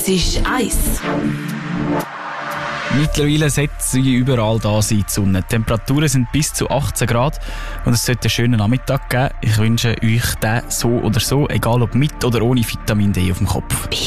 Es ist 1. Mittlerweile sollte sie überall da sein, die Sonne. Die Temperaturen sind bis zu 18 Grad und es sollte einen schönen Nachmittag geben. Ich wünsche euch den so oder so, egal ob mit oder ohne Vitamin D auf dem Kopf.